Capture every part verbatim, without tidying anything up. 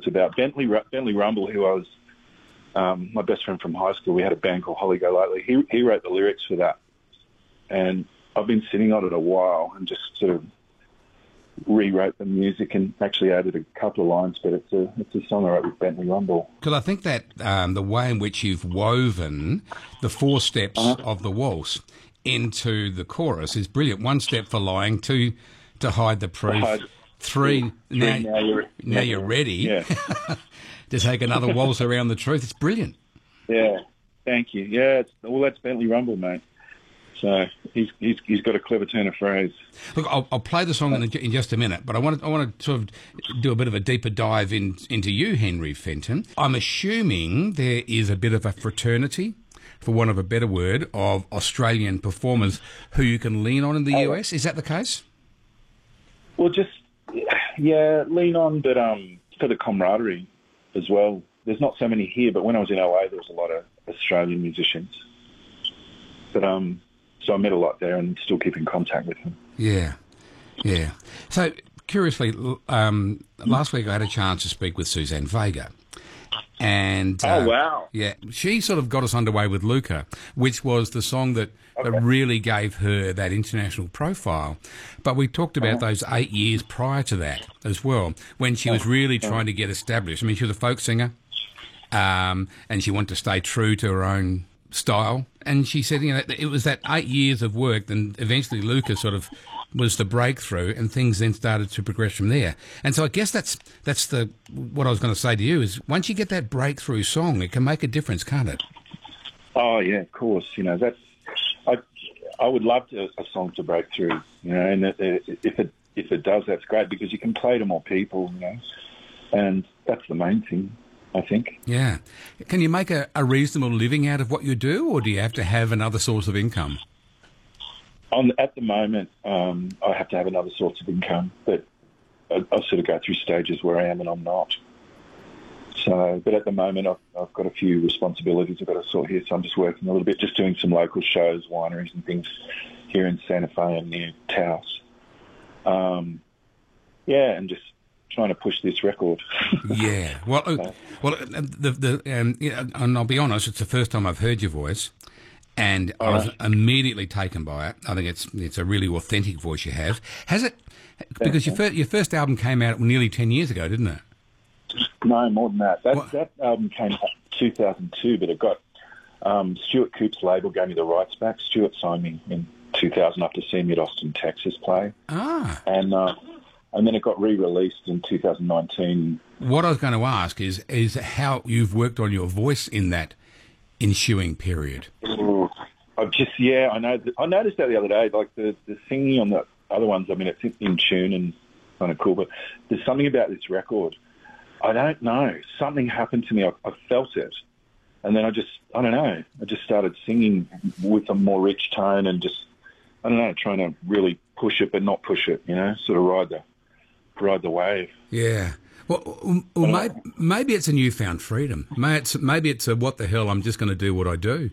it's about. Bentley Bentley Rumble, who I was um, my best friend from high school. We had a band called Holly Go Lightly. He he wrote the lyrics for that, and I've been sitting on it a while and just sort of rewrote the music and actually added a couple of lines. But it's a it's a song I wrote with Bentley Rumble. Because I think that um, the way in which you've woven the four steps uh-huh. of the waltz into the chorus is brilliant. One step for lying, two to hide the proof, hide, three, three now, now you're, now you're ready yeah. to take another waltz around the truth. It's brilliant. Yeah, thank you. Yeah, it's, well, that's Bentley Rumble, mate. So he's he's he's got a clever turn of phrase. Look, I'll, I'll play the song in, in just a minute, but I want to I want to sort of do a bit of a deeper dive in, into you, Henry Fenton. I'm assuming there is a bit of a fraternity, for want of a better word, of Australian performers who you can lean on in the U S. Is that the case? Well, just yeah, lean on, but um, for the camaraderie as well. There's not so many here, but when I was in L A, there was a lot of Australian musicians. But um. So I met a lot there and still keep in contact with them. Yeah, yeah. So, curiously, um, last week I had a chance to speak with Suzanne Vega. And, uh, oh, wow. Yeah, she sort of got us underway with Luca, which was the song that, okay. that really gave her that international profile. But we talked about uh-huh. those eight years prior to that as well, when she was really uh-huh. trying to get established. I mean, she was a folk singer, um, and she wanted to stay true to her own style, and she said, you know, it was that eight years of work, and eventually Luca sort of was the breakthrough, and things then started to progress from there. And so I guess that's that's the what I was going to say to you is once you get that breakthrough song, it can make a difference, can't it? Oh yeah, of course. You know, that's I I would love to, a song to break through. You know, and it, it, if it if it does, that's great because you can play to more people. You know, and that's the main thing, I think. Yeah. Can you make a, a reasonable living out of what you do, or do you have to have another source of income? On, at the moment, um, I have to have another source of income, but I, I sort of go through stages where I am and I'm not. So, but at the moment, I've, I've got a few responsibilities I've got to sort here, so I'm just working a little bit, just doing some local shows, wineries and things here in Santa Fe and near Taos. Um, yeah, and just trying to push this record. Yeah. Well, uh, well, the the um, yeah, and I'll be honest, it's the first time I've heard your voice, and All I was right. immediately taken by it. I think it's it's a really authentic voice you have. Has it? Because your first your first album came out nearly ten years ago, didn't it? No, more than that. That, that album came out in two thousand two, but it got um, Stuart Coop's label gave me the rights back. Stuart signed me in two thousand after seeing me at Austin, Texas play. Ah. And. Uh, And then it got re-released in two thousand nineteen. What I was going to ask is is how you've worked on your voice in that ensuing period. Ooh, I've just, yeah, I know. I noticed that the other day, like the, the singing on the other ones, I mean, it's in, in tune and kind of cool, but there's something about this record. I don't know. Something happened to me. I, I felt it. And then I just, I don't know, I just started singing with a more rich tone and just, I don't know, trying to really push it but not push it, you know, sort of ride the ride the wave. Yeah. Well, well maybe, maybe it's a newfound freedom. Maybe it's, maybe it's a what the hell, I'm just going to do what I do.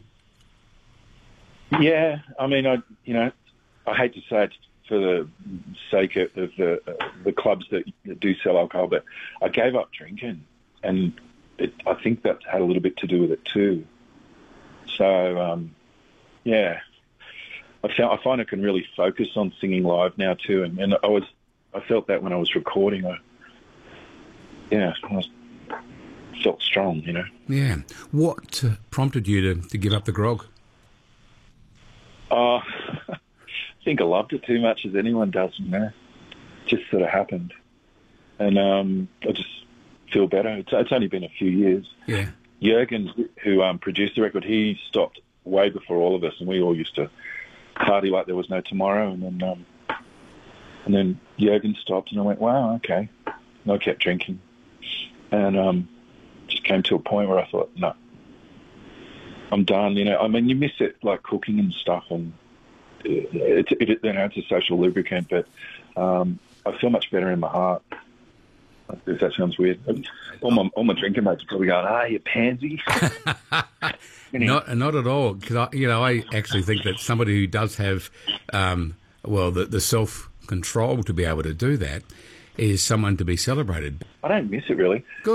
Yeah. I mean, I you know, I hate to say it for the sake of the, uh, the clubs that, that do sell alcohol, but I gave up drinking, and it, I think that had a little bit to do with it too. So, um, yeah, I, found, I find I can really focus on singing live now too, and, and I was I felt that when I was recording. I, yeah, I was, felt strong, you know. Yeah. What uh, prompted you to, to give up the grog? Uh, I think I loved it too much, as anyone does, you know. It just sort of happened. And um, I just feel better. It's, it's only been a few years. Yeah. Jürgen, who um, produced the record, he stopped way before all of us, and we all used to party like there was no tomorrow, and then... Um, And then Jürgen stopped, and I went, wow, okay. And I kept drinking. And um, just came to a point where I thought, no, I'm done. You know, I mean, you miss it, like cooking and stuff, and it, it, it, you know, it's a social lubricant, but um, I feel much better in my heart. If that sounds weird. All my, all my drinking mates are probably going, ah, you pansy. Not, not at all. Because, I, you know, I actually think that somebody who does have, um, well, the, the self... control to be able to do that is someone to be celebrated. I don't miss it, really. Good.